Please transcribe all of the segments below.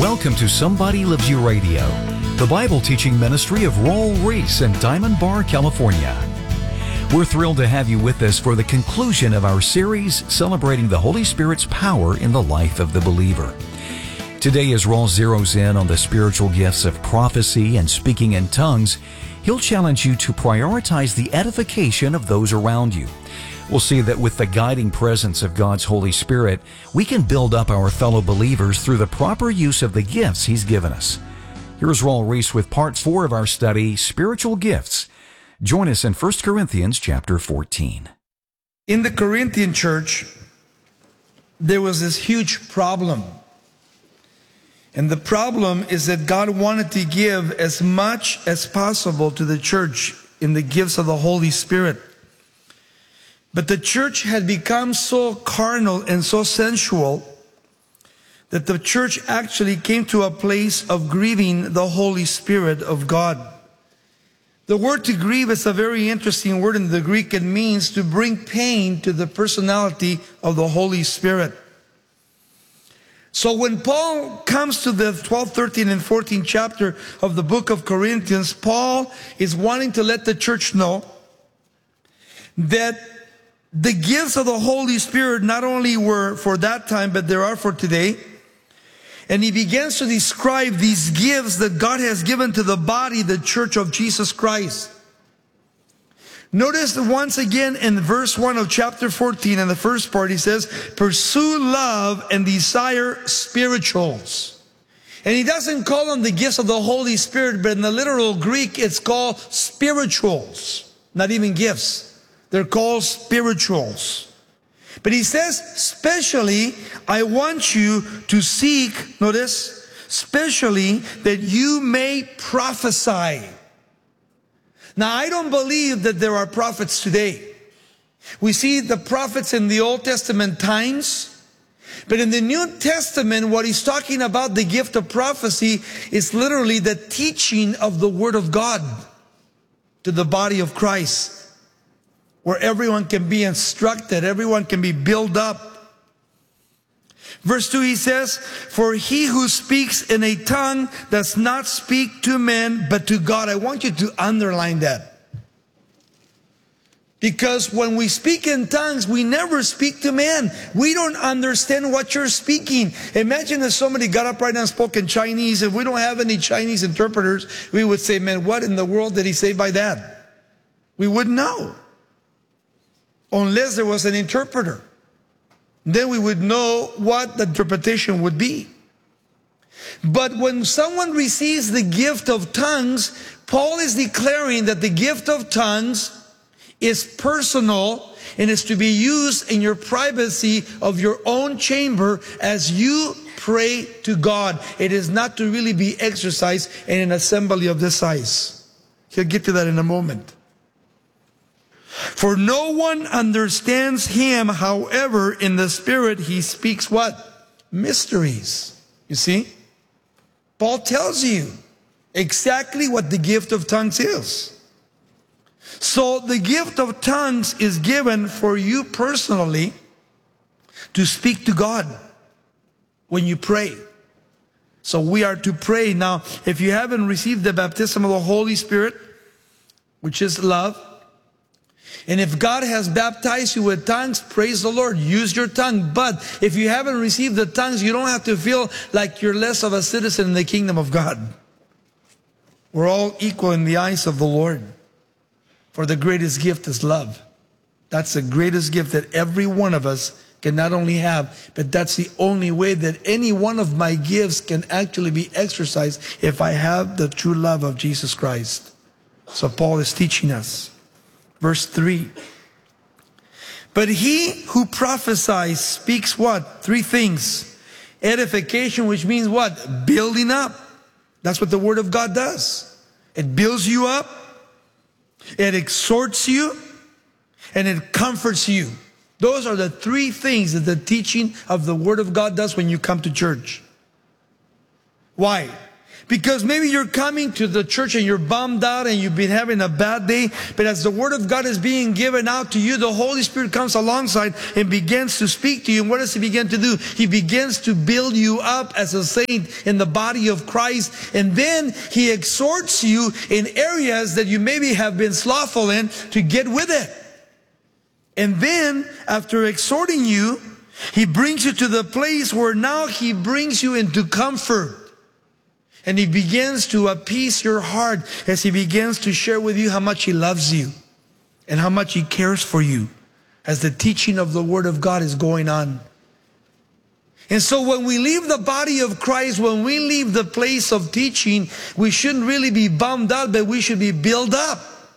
Welcome to Somebody Loves You Radio, the Bible teaching ministry of Raul Ries in Diamond Bar, California. We're thrilled to have you with us for the conclusion of our series celebrating the Holy Spirit's power in the life of the believer. Today, as Raul zeroes in on the spiritual gifts of prophecy and speaking in tongues, he'll challenge you to prioritize the edification of those around you. We'll see that with the guiding presence of God's Holy Spirit, we can build up our fellow believers through the proper use of the gifts He's given us. Here's Raul Ries with part 4 of our study, Spiritual Gifts. Join us in 1 Corinthians chapter 14. In the Corinthian church, there was this huge problem. And the problem is that God wanted to give as much as possible to the church in the gifts of the Holy Spirit. But the church had become so carnal and so sensual that the church actually came to a place of grieving the Holy Spirit of God. The word to grieve is a very interesting word in the Greek. It means to bring pain to the personality of the Holy Spirit. So when Paul comes to the 12, 13, and 14 chapter of the book of Corinthians, Paul is wanting to let the church know that the gifts of the Holy Spirit not only were for that time, but there are for today. And he begins to describe these gifts that God has given to the body, the church of Jesus Christ. Notice once again in verse 1 of chapter 14, in the first part, he says, pursue love and desire spirituals. And he doesn't call them the gifts of the Holy Spirit, but in the literal Greek, it's called spirituals, not even gifts. They're called spirituals. But he says, especially, I want you to seek, notice, especially that you may prophesy. Now, I don't believe that there are prophets today. We see the prophets in the Old Testament times. But in the New Testament, what he's talking about, the gift of prophecy, is literally the teaching of the Word of God to the body of Christ, where everyone can be instructed, everyone can be built up. Verse 2, he says, for he who speaks in a tongue does not speak to men, but to God. I want you to underline that. Because when we speak in tongues, we never speak to men. We don't understand what you're speaking. Imagine if somebody got up right now and spoke in Chinese. If we don't have any Chinese interpreters, we would say, man, what in the world did he say by that? We wouldn't know. Unless there was an interpreter. Then we would know what the interpretation would be. But when someone receives the gift of tongues, Paul is declaring that the gift of tongues is personal and is to be used in your privacy of your own chamber as you pray to God. It is not to really be exercised in an assembly of this size. He'll get to that in a moment. For no one understands him, however, in the Spirit he speaks what? Mysteries. You see? Paul tells you exactly what the gift of tongues is. So the gift of tongues is given for you personally to speak to God when you pray. So we are to pray. Now, if you haven't received the baptism of the Holy Spirit, which is love, and if God has baptized you with tongues, praise the Lord, use your tongue. But if you haven't received the tongues, you don't have to feel like you're less of a citizen in the kingdom of God. We're all equal in the eyes of the Lord. For the greatest gift is love. That's the greatest gift that every one of us can not only have, but that's the only way that any one of my gifts can actually be exercised if I have the true love of Jesus Christ. So Paul is teaching us. Verse 3. But he who prophesies speaks what? 3 things. Edification, which means what? Building up. That's what the Word of God does. It builds you up. It exhorts you. And it comforts you. Those are the 3 things that the teaching of the Word of God does when you come to church. Why? Because maybe you're coming to the church and you're bummed out and you've been having a bad day. But as the Word of God is being given out to you, the Holy Spirit comes alongside and begins to speak to you. And what does He begin to do? He begins to build you up as a saint in the body of Christ. And then He exhorts you in areas that you maybe have been slothful in to get with it. And then, after exhorting you, He brings you to the place where now He brings you into comfort. And He begins to appease your heart as He begins to share with you how much He loves you and how much He cares for you as the teaching of the Word of God is going on. And so when we leave the body of Christ, when we leave the place of teaching, we shouldn't really be bummed out, but we should be built up.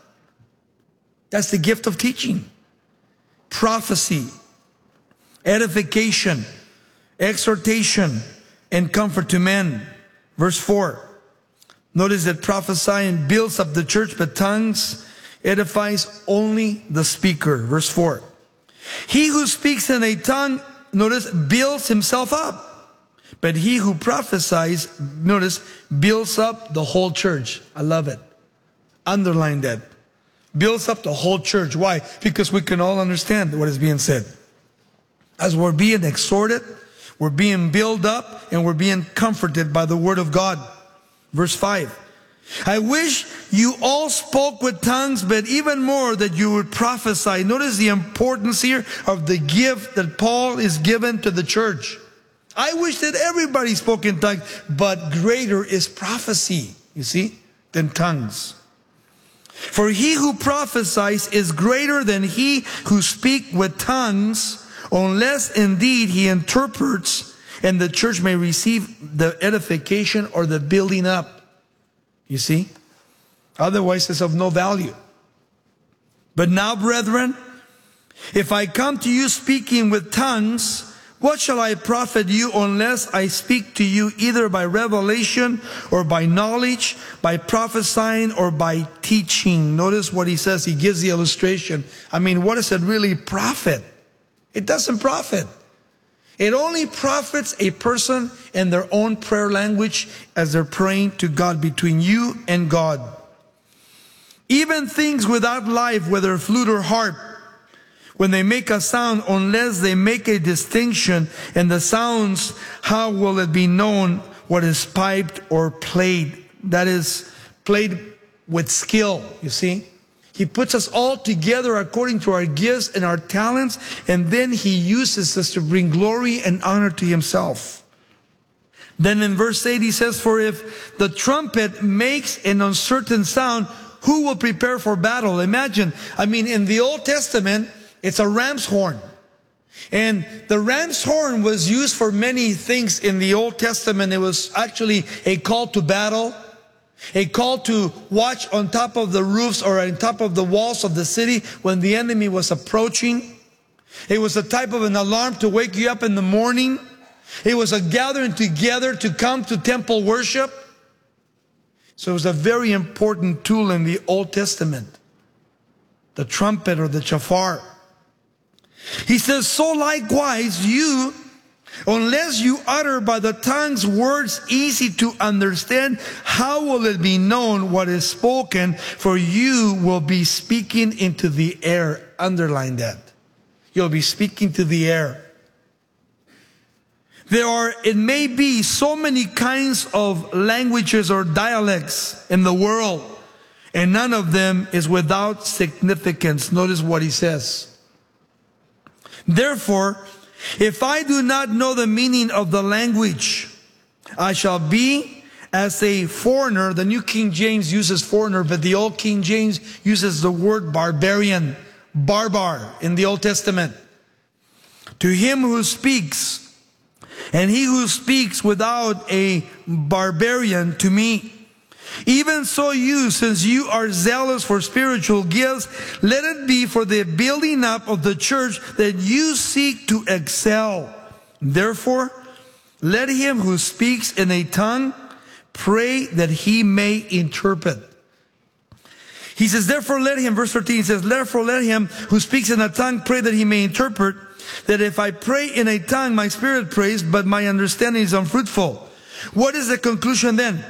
That's the gift of teaching. Prophecy, edification, exhortation, and comfort to men. Verse 4. Notice that prophesying builds up the church, but tongues edifies only the speaker. Verse 4. He who speaks in a tongue, notice, builds himself up. But he who prophesies, notice, builds up the whole church. I love it. Underline that. Builds up the whole church. Why? Because we can all understand what is being said. As we're being exhorted, we're being built up, and we're being comforted by the Word of God. Verse 5. I wish you all spoke with tongues, but even more that you would prophesy. Notice the importance here of the gift that Paul is given to the church. I wish that everybody spoke in tongues, but greater is prophecy, you see, than tongues. For he who prophesies is greater than he who speaks with tongues, unless indeed he interprets, and the church may receive the edification or the building up. You see? Otherwise it's of no value. But now, brethren, if I come to you speaking with tongues, what shall I profit you unless I speak to you either by revelation or by knowledge, by prophesying or by teaching? Notice what he says. He gives the illustration. I mean, what does it really profit? It doesn't profit. It only profits a person in their own prayer language as they're praying to God, between you and God. Even things without life, whether flute or harp, when they make a sound, unless they make a distinction in the sounds, how will it be known what is piped or played? That is, played with skill, you see. He puts us all together according to our gifts and our talents, and then He uses us to bring glory and honor to Himself. Then in verse 8 he says, for if the trumpet makes an uncertain sound, who will prepare for battle? Imagine, I mean, in the Old Testament, it's a ram's horn. And the ram's horn was used for many things in the Old Testament. It was actually a call to battle, a call to watch on top of the roofs or on top of the walls of the city when the enemy was approaching. It was a type of an alarm to wake you up in the morning. It was a gathering together to come to temple worship. So it was a very important tool in the Old Testament, the trumpet or the shofar. He says, so likewise you, unless you utter by the tongues words easy to understand, how will it be known what is spoken? For you will be speaking into the air. Underline that. You'll be speaking to the air. There are, it may be, so many kinds of languages or dialects in the world, and none of them is without significance. Notice what he says. Therefore, if I do not know the meaning of the language, I shall be as a foreigner. The New King James uses foreigner, but the Old King James uses the word barbarian, barbar in the Old Testament. To him who speaks, and he who speaks without a barbarian, to me. Even so you, since you are zealous for spiritual gifts, let it be for the building up of the church that you seek to excel. Therefore, let him who speaks in a tongue pray that he may interpret. He says, therefore let him, verse 13, he says, therefore let him who speaks in a tongue pray that he may interpret. That if I pray in a tongue, my spirit prays, but my understanding is unfruitful. What is the conclusion then?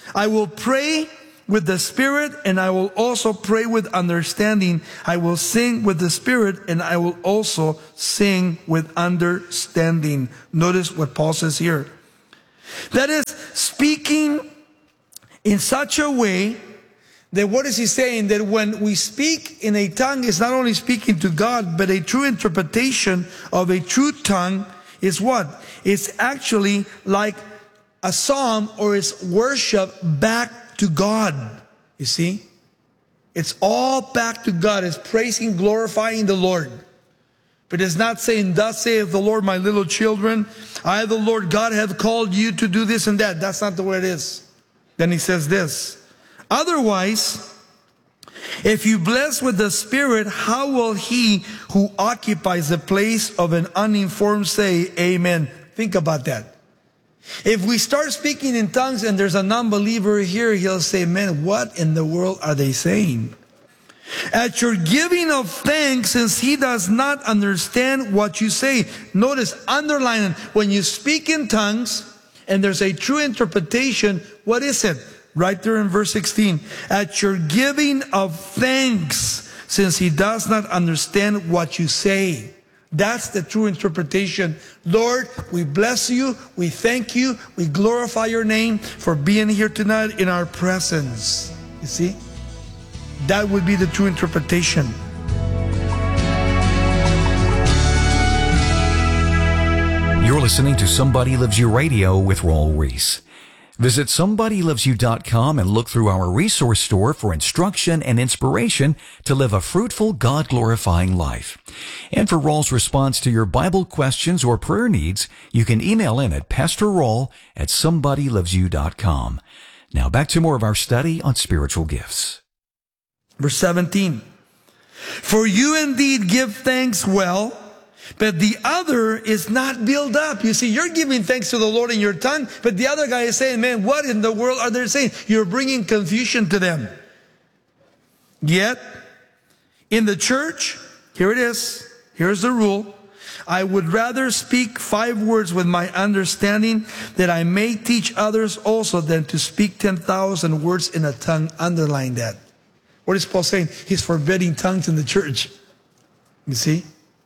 I will pray with the Spirit, and I will also pray with understanding. I will sing with the Spirit, and I will also sing with understanding. Notice what Paul says here. That is, speaking in such a way that, what is he saying? That when we speak in a tongue, it's not only speaking to God, but a true interpretation of a true tongue is what? It's actually like a psalm, or it's worship back to God. You see? It's all back to God. It's praising, glorifying the Lord. But it's not saying, thus saith the Lord, my little children, I, the Lord God, have called you to do this and that. That's not the way it is. Then he says this. Otherwise, if you bless with the Spirit, how will he who occupies the place of an uninformed say, Amen? Think about that. If we start speaking in tongues and there's a non-believer here, he'll say, man, what in the world are they saying? At your giving of thanks, since he does not understand what you say. Notice, underline, when you speak in tongues and there's a true interpretation, what is it? Right there in verse 16. At your giving of thanks, since he does not understand what you say. That's the true interpretation. Lord, we bless you, we thank you, we glorify your name for being here tonight in our presence. You see? That would be the true interpretation. You're listening to Somebody Loves You Radio with Raul Ries. Visit SomebodyLovesYou.com and look through our resource store for instruction and inspiration to live a fruitful, God-glorifying life. And for Raul's response to your Bible questions or prayer needs, you can email in at PastorRaul@SomebodyLovesYou.com. Now back to more of our study on spiritual gifts. Verse 17. For you indeed give thanks well, but the other is not built up. You see, you're giving thanks to the Lord in your tongue, but the other guy is saying, man, what in the world are they saying? You're bringing confusion to them. Yet, in the church, here it is. Here's the rule. I would rather speak 5 words with my understanding that I may teach others also than to speak 10,000 words in a tongue. Underline that. What is Paul saying? He's forbidding tongues in the church. You see?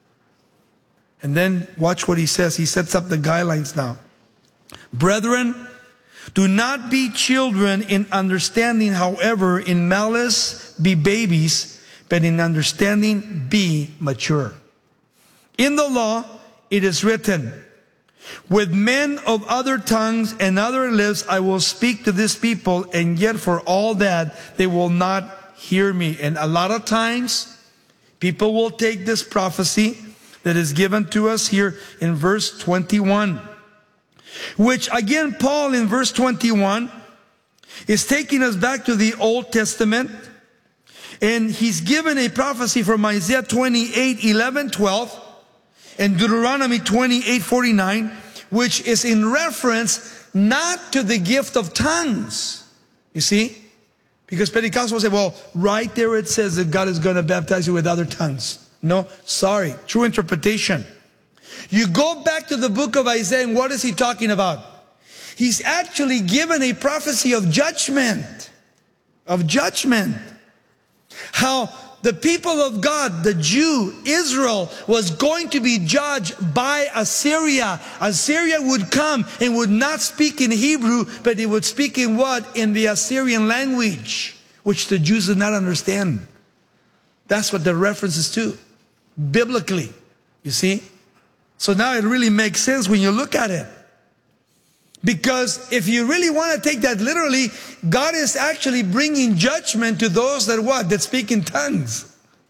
And then watch what he says. He sets up the guidelines now. Brethren, do not be children in understanding, however, in malice be babies, but in understanding be mature. In the law it is written, with men of other tongues and other lips I will speak to this people, and yet for all that they will not hear me. And a lot of times people will take this prophecy that is given to us here in verse 21. Which again, Paul in verse 21 is taking us back to the Old Testament. And he's given a prophecy from Isaiah 28:11-12 and Deuteronomy 28:49, which is in reference not to the gift of tongues. You see? Because Pentecostals say, well, right there it says that God is going to baptize you with other tongues. No, sorry. True interpretation. You go back to the book of Isaiah, and what is he talking about? He's actually given a prophecy of judgment. Of judgment. How the people of God, the Jew, Israel, was going to be judged by Assyria. Assyria would come and would not speak in Hebrew, but it would speak in what? In the Assyrian language, which the Jews did not understand. That's what the reference is to. Biblically, you see? So now it really makes sense when you look at it. Because if you really want to take that literally, God is actually bringing judgment to those that what? That speak in tongues.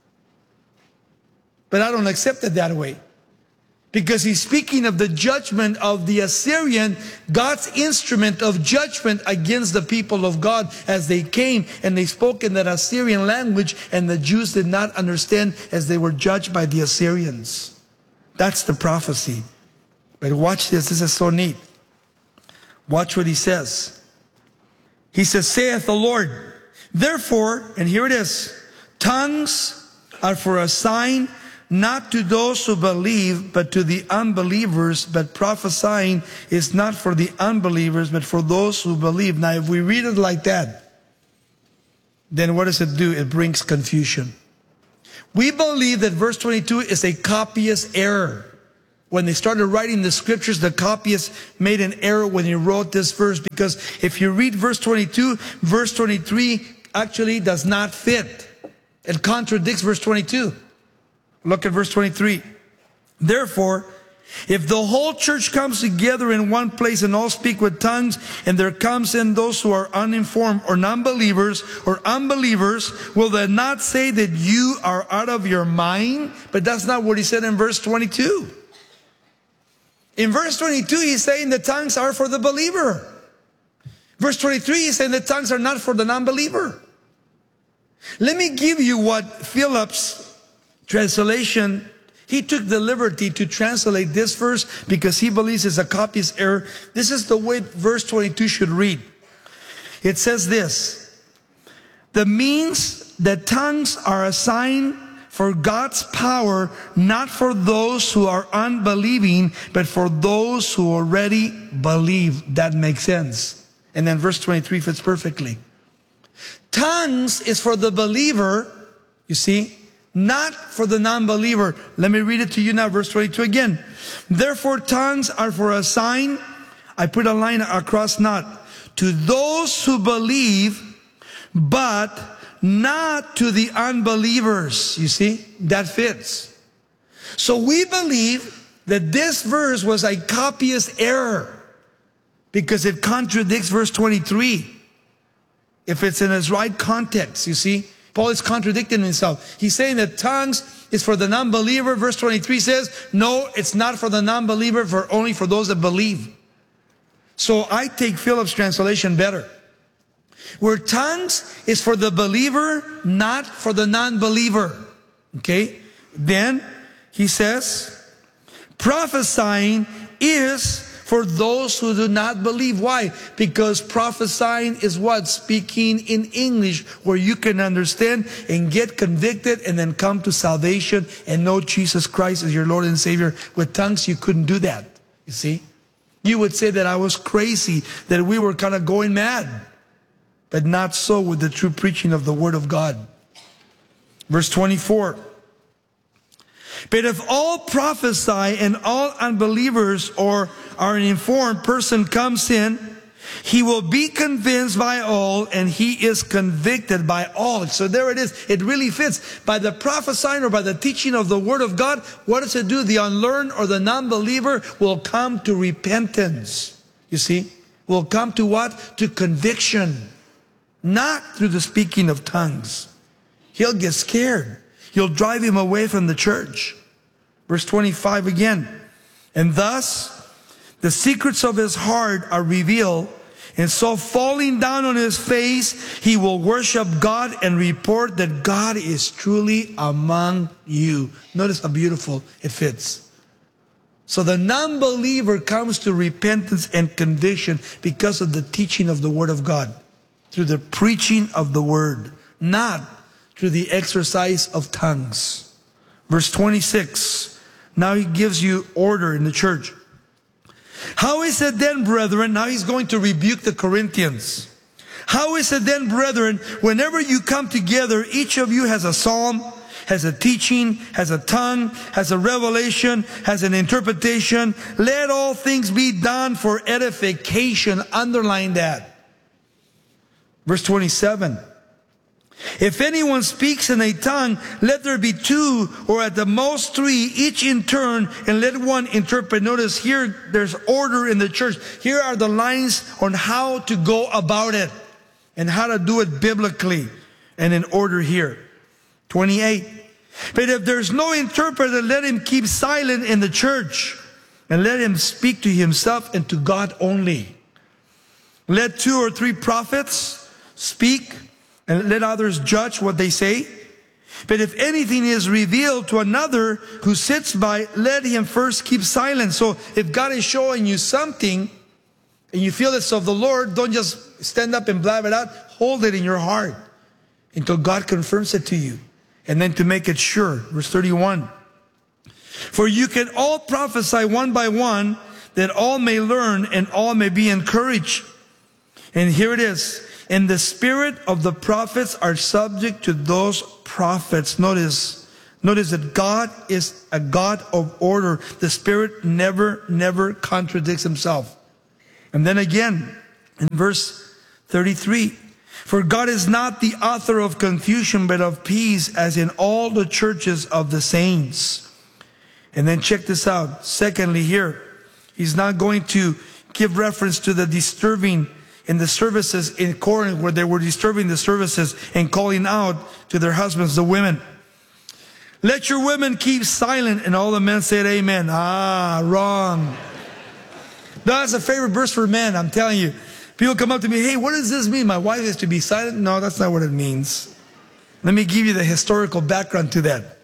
But I don't accept it that way. Because he's speaking of the judgment of the Assyrian, God's instrument of judgment against the people of God as they came and they spoke in that Assyrian language, and the Jews did not understand as they were judged by the Assyrians. That's the prophecy. But watch this. This is so neat. Watch what he says. He says, saith the Lord, therefore, and here it is, tongues are for a sign, not to those who believe, but to the unbelievers. But prophesying is not for the unbelievers, but for those who believe. Now, if we read it like that, then what does it do? It brings confusion. We believe that verse 22 is a copyist error. When they started writing the scriptures, the copyist made an error when he wrote this verse, because if you read verse 22, verse 23 actually does not fit. It contradicts verse 22. Look at verse 23. Therefore, if the whole church comes together in one place and all speak with tongues, and there comes in those who are uninformed or non-believers or unbelievers, will they not say that you are out of your mind? But that's not what he said in verse 22. In verse 22, he's saying the tongues are for the believer. Verse 23, he's saying the tongues are not for the non-believer. Let me give you what Philip's translation, he took the liberty to translate this verse because he believes it's a copyist error. This is the way verse 22 should read. It says this: the means that tongues are a sign for God's power, not for those who are unbelieving, but for those who already believe. That makes sense. And then verse 23 fits perfectly. Tongues is for the believer, you see, not for the non-believer. Let me read it to you now, verse 22 again. Therefore, tongues are for a sign. I put a line across, not to those who believe, but not to the unbelievers. You see, that fits. So we believe that this verse was a copyist error because it contradicts verse 23. If it's in its right context, you see, Paul is contradicting himself. He's saying that tongues is for the non-believer. Verse 23 says, no, it's not for the non-believer, only for those that believe. So I take Philip's translation better, where tongues is for the believer, not for the non-believer. Okay? Then he says, prophesying is for those who do not believe. Why? Because prophesying is what? Speaking in English, where you can understand and get convicted and then come to salvation and know Jesus Christ as your Lord and Savior. With tongues, you couldn't do that. You see? You would say that I was crazy, that we were kind of going mad. But not so with the true preaching of the Word of God. Verse 24. But if all prophesy and all unbelievers or are an informed person comes in, he will be convinced by all, and he is convicted by all. So there it is. It really fits. By the prophesying or by the teaching of the Word of God, what does it do? The unlearned or the non-believer will come to repentance. You see? Will come to what? To conviction. Not through the speaking of tongues. He'll get scared. You'll drive him away from the church. Verse 25 again. And thus, the secrets of his heart are revealed. And so falling down on his face, he will worship God and report that God is truly among you. Notice how beautiful it fits. So the non-believer comes to repentance and conviction because of the teaching of the Word of God. Through the preaching of the Word. Not through the exercise of tongues. Verse 26. Now he gives you order in the church. How is it then, brethren? Now he's going to rebuke the Corinthians. How is it then, brethren, whenever you come together, each of you has a psalm, has a teaching, has a tongue, has a revelation, has an interpretation. Let all things be done for edification. Underline that. Verse 27. If anyone speaks in a tongue, let there be two or at the most three, each in turn, and let one interpret. Notice here, there's order in the church. Here are the lines on how to go about it and how to do it biblically and in order here. 28. But if there's no interpreter, let him keep silent in the church and let him speak to himself and to God only. Let 2 or 3 prophets speak, and let others judge what they say. But if anything is revealed to another who sits by, let him first keep silent. So if God is showing you something, and you feel it's of the Lord, don't just stand up and blab it out. Hold it in your heart until God confirms it to you. And then to make it sure. Verse 31. For you can all prophesy one by one, that all may learn and all may be encouraged. And here it is. And the spirit of the prophets are subject to those prophets. Notice that God is a God of order. The Spirit never contradicts himself. And then again, in verse 33, for God is not the author of confusion, but of peace, as in all the churches of the saints. And then check this out. Secondly here, he's not going to give reference to the disturbing in the services in Corinth, where they were disturbing the services and calling out to their husbands, the women. Let your women keep silent. And all the men said amen. Wrong. That's a favorite verse for men, I'm telling you. People come up to me, hey, what does this mean? My wife is to be silent? No, that's not what it means. Let me give you the historical background to that.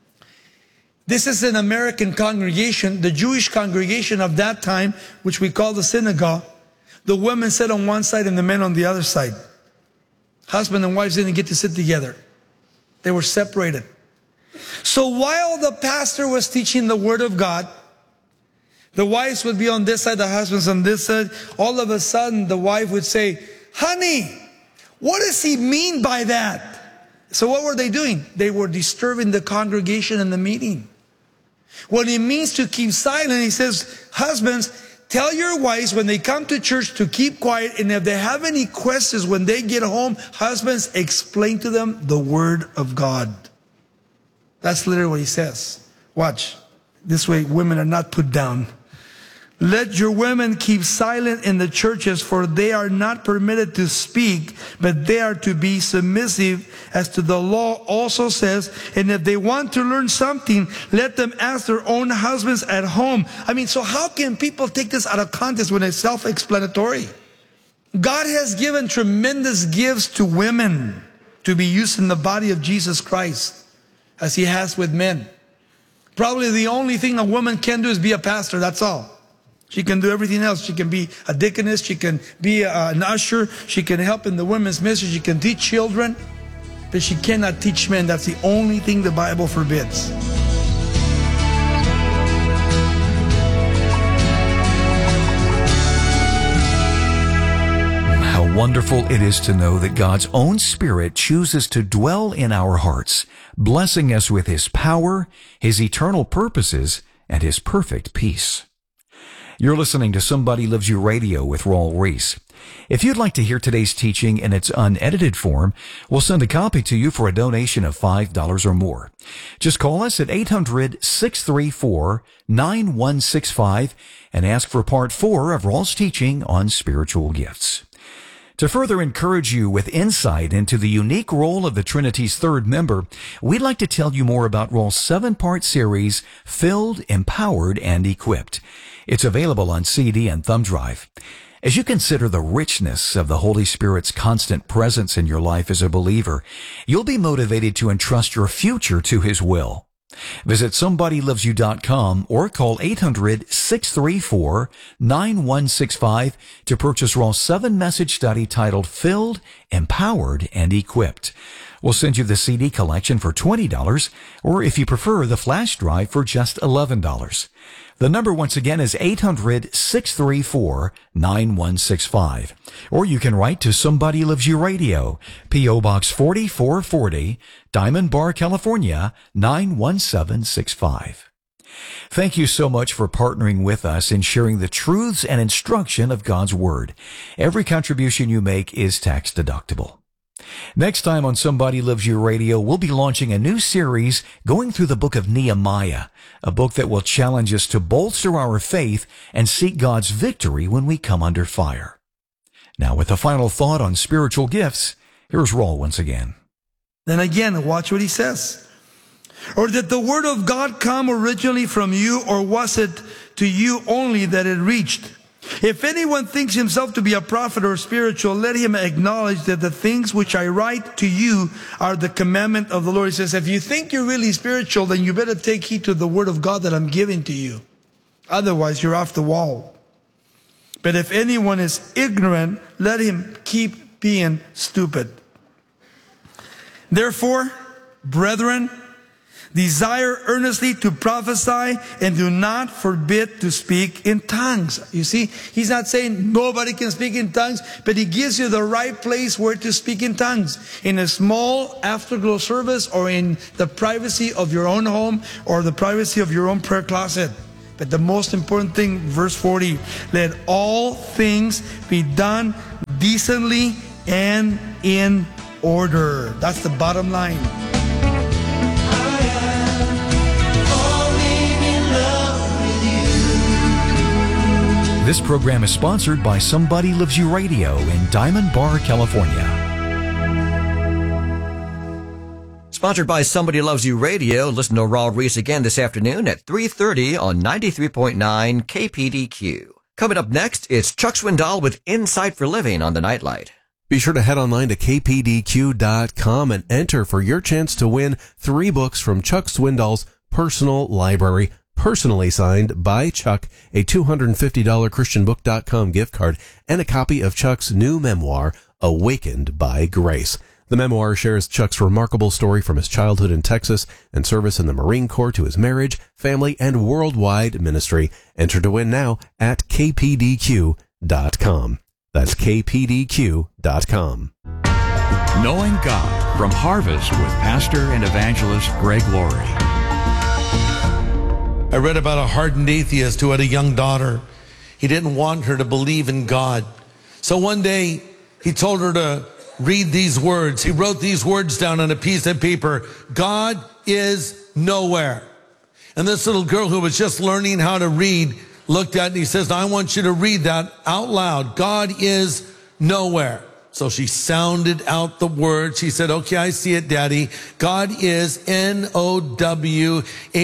This is an American congregation, the Jewish congregation of that time, which we call the synagogue. The women sat on one side and the men on the other side. Husband and wives didn't get to sit together. They were separated. So while the pastor was teaching the Word of God, the wives would be on this side, the husbands on this side. All of a sudden, the wife would say, honey, what does he mean by that? So what were they doing? They were disturbing the congregation and the meeting. What it means to keep silent, he says, husbands, tell your wives when they come to church to keep quiet, and if they have any questions when they get home, husbands, explain to them the Word of God. That's literally what he says. Watch. This way women are not put down. Let your women keep silent in the churches, for they are not permitted to speak, but they are to be submissive, as to the law also says. And if they want to learn something, let them ask their own husbands at home. I mean, so how can people take this out of context when it's self-explanatory? God has given tremendous gifts to women to be used in the body of Jesus Christ, as he has with men. Probably the only thing a woman can do is be a pastor, that's all. She can do everything else. She can be a deaconess. She can be an usher. She can help in the women's ministry. She can teach children. But she cannot teach men. That's the only thing the Bible forbids. How wonderful it is to know that God's own Spirit chooses to dwell in our hearts, blessing us with His power, His eternal purposes, and His perfect peace. You're listening to Somebody Loves You Radio with Raul Ries. If you'd like to hear today's teaching in its unedited form, we'll send a copy to you for a donation of $5 or more. Just call us at 800-634-9165 and ask for Part 4 of Raul's teaching on spiritual gifts. To further encourage you with insight into the unique role of the Trinity's third member, we'd like to tell you more about Raul's 7-part series, Filled, Empowered, and Equipped. It's available on CD and thumb drive. As you consider the richness of the Holy Spirit's constant presence in your life as a believer, you'll be motivated to entrust your future to His will. Visit SomebodyLovesYou.com or call 800-634-9165 to purchase Raul's 7-message study titled Filled, Empowered, and Equipped. We'll send you the CD collection for $20, or if you prefer, the flash drive for just $11. The number once again is 800-634-9165. Or you can write to Somebody Loves You Radio, P.O. Box 4440, Diamond Bar, California, 91765. Thank you so much for partnering with us in sharing the truths and instruction of God's Word. Every contribution you make is tax deductible. Next time on Somebody Loves You Radio, we'll be launching a new series going through the book of Nehemiah, a book that will challenge us to bolster our faith and seek God's victory when we come under fire. Now, with a final thought on spiritual gifts, here's Raul once again. Then again, watch what he says. Or did the word of God come originally from you, or was it to you only that it reached? If anyone thinks himself to be a prophet or spiritual, let him acknowledge that the things which I write to you are the commandment of the Lord. He says, if you think you're really spiritual, then you better take heed to the word of God that I'm giving to you. Otherwise, you're off the wall. But if anyone is ignorant, let him keep being stupid. Therefore, brethren, Desire earnestly to prophesy and do not forbid to speak in tongues. You see, he's not saying nobody can speak in tongues, but he gives you the right place where to speak in tongues. In a small afterglow service, or in the privacy of your own home, or the privacy of your own prayer closet. But the most important thing, verse 40, let all things be done decently and in order. That's the bottom line. This program is sponsored by Somebody Loves You Radio in Diamond Bar, California. Sponsored by Somebody Loves You Radio. Listen to Raul Reese again this afternoon at 3:30 on 93.9 KPDQ. Coming up next, it's Chuck Swindoll with Insight for Living on the Nightlight. Be sure to head online to kpdq.com and enter for your chance to win 3 books from Chuck Swindoll's personal library, personally signed by Chuck, a $250 ChristianBook.com gift card, and a copy of Chuck's new memoir, Awakened by Grace. The memoir shares Chuck's remarkable story from his childhood in Texas and service in the Marine Corps to his marriage, family, and worldwide ministry. Enter to win now at kpdq.com. That's kpdq.com. Knowing God from Harvest with Pastor and Evangelist Greg Laurie. I read about a hardened atheist who had a young daughter. He didn't want her to believe in God. So one day he told her to read these words. He wrote these words down on a piece of paper. God is nowhere. And this little girl who was just learning how to read looked at it and he says, I want you to read that out loud. God is nowhere. So she sounded out the word. She said, okay, I see it, Daddy. God is Nowhere.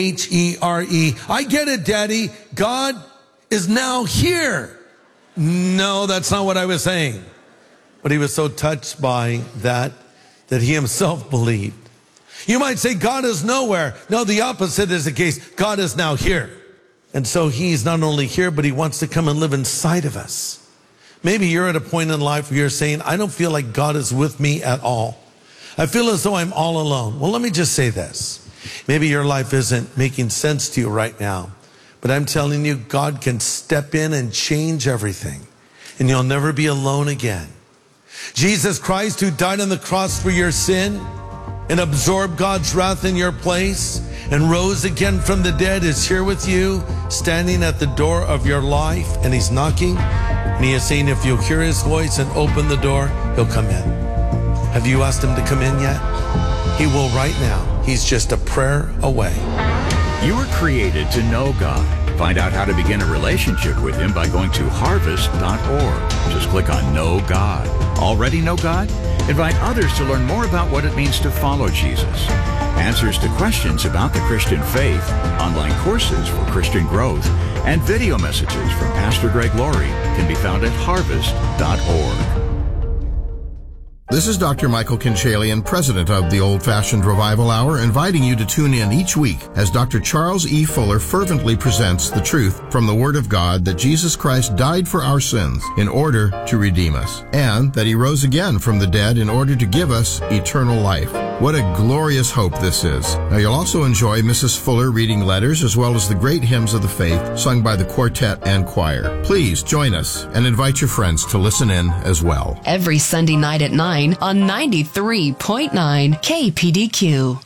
I get it, Daddy. God is now here. No, that's not what I was saying. But he was so touched by that he himself believed. You might say God is nowhere. No, the opposite is the case. God is now here. And so he's not only here, but he wants to come and live inside of us. Maybe you're at a point in life where you're saying, I don't feel like God is with me at all. I feel as though I'm all alone. Well, let me just say this. Maybe your life isn't making sense to you right now. But I'm telling you, God can step in and change everything. And you'll never be alone again. Jesus Christ, who died on the cross for your sin and absorbed God's wrath in your place and rose again from the dead, is here with you, standing at the door of your life, and he's knocking, and he is saying, if you'll hear his voice and open the door, he'll come in. Have you asked him to come in yet? He will right now. He's just a prayer away. You were created to know God. Find out how to begin a relationship with him by going to harvest.org. Just click on Know God. Already know God? Invite others to learn more about what it means to follow Jesus. Answers to questions about the Christian faith, online courses for Christian growth, and video messages from Pastor Greg Laurie can be found at harvest.org. This is Dr. Michael Kinchalian, president of the Old Fashioned Revival Hour, inviting you to tune in each week as Dr. Charles E. Fuller fervently presents the truth from the Word of God that Jesus Christ died for our sins in order to redeem us, and that he rose again from the dead in order to give us eternal life. What a glorious hope this is. Now, you'll also enjoy Mrs. Fuller reading letters as well as the great hymns of the faith sung by the quartet and choir. Please join us and invite your friends to listen in as well. Every Sunday night at 9 on 93.9 KPDQ.